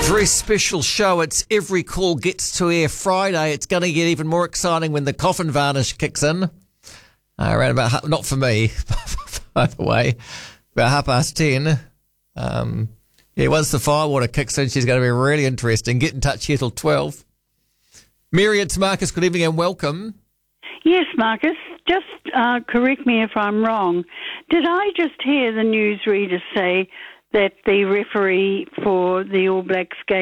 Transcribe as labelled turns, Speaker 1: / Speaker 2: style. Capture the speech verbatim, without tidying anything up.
Speaker 1: Very special show. It's Every Call Gets to Air Friday. It's going to get even more exciting when the coffin varnish kicks in. Uh, around about, ha- not for me, by the way, about half past ten. Um, yeah, once the firewater kicks in, she's going to be really interesting. Get in touch here till twelve. Mary, it's Marcus. Good evening and welcome.
Speaker 2: Yes, Marcus. Just uh, correct me if I'm wrong. Did I just hear the newsreader say that the referee for the All Blacks game